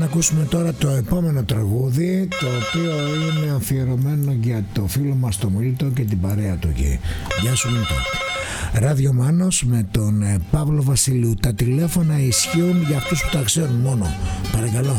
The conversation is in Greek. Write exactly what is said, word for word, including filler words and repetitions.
ακούσουμε τώρα το επόμενο τραγούδι, το οποίο είναι αφιερωμένο για το φίλο μας το Μίλτο και την παρέα του εκεί. Γεια σου Μίλτο. Ράδιο Μάνος με τον Παύλο Βασιλείου. Τα τηλέφωνα ισχύουν για αυτούς που τα ξέρουν μόνο. Παρακαλώ.